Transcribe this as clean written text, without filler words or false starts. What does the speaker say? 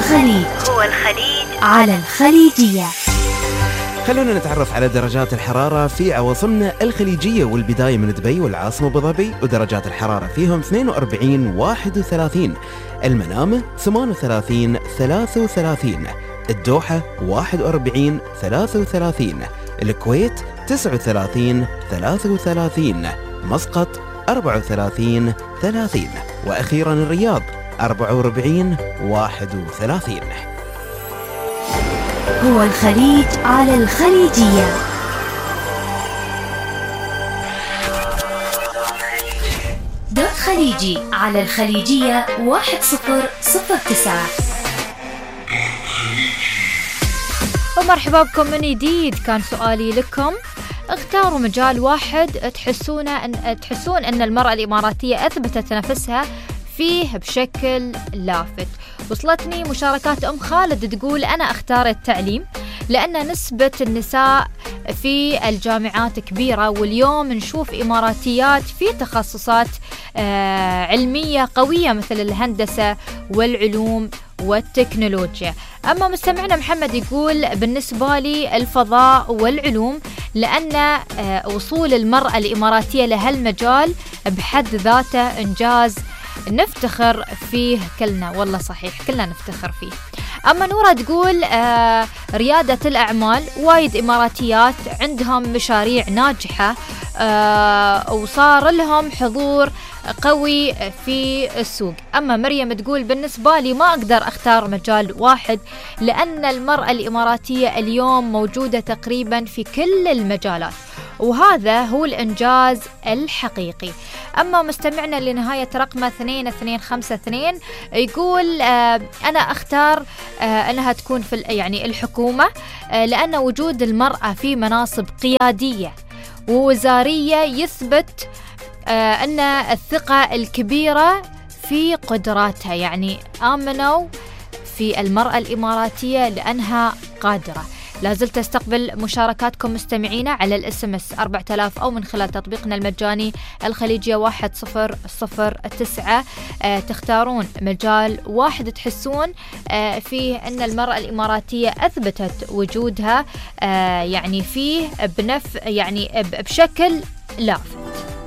الخليج على الخليجية. خلونا نتعرف على درجات الحرارة في عواصمنا الخليجية، والبداية من دبي والعاصمة أبو ظبي، ودرجات الحرارة فيهم 42 31، المنامة 38 33، الدوحة 41 33، الكويت 39 33، مسقط 34 30، وأخيرا الرياض 44 31. هو الخليج على الخليجية. دوت خليجي على الخليجية 1009. ومرحبا بكم من جديد. كان سؤالي لكم: اختاروا مجال واحد تحسون أن المرأة الإماراتية أثبتت نفسها فيه بشكل لافت. وصلتني مشاركات أم خالد تقول: أنا أختار التعليم، لأن نسبة النساء في الجامعات كبيرة، واليوم نشوف إماراتيات في تخصصات علمية قوية مثل الهندسة والعلوم والتكنولوجيا. أما مستمعنا محمد يقول: بالنسبة لي الفضاء والعلوم، لأن وصول المرأة الإماراتية لهالمجال بحد ذاته إنجاز نفتخر فيه كلنا. والله صحيح كلنا نفتخر فيه. أما نورة تقول: ريادة الأعمال، وايد إماراتيات عندهم مشاريع ناجحة وصار لهم حضور قوي في السوق. أما مريم تقول: بالنسبة لي ما أقدر أختار مجال واحد، لأن المرأة الإماراتية اليوم موجودة تقريبا في كل المجالات، وهذا هو الإنجاز الحقيقي. أما مستمعنا لنهاية رقم 2252 يقول: أنا أختار أنها تكون في الحكومة، لأن وجود المرأة في مناصب قيادية ووزارية يثبت أن الثقة الكبيرة في قدراتها. يعني آمنوا في المرأة الإماراتية لأنها قادرة. لازلت استقبل مشاركاتكم مستمعينا على الاس ام 4000 أو من خلال تطبيقنا المجاني الخليجية 1009. تختارون مجال واحد تحسون فيه أن المرأة الإماراتية أثبتت وجودها فيه بشكل لافت.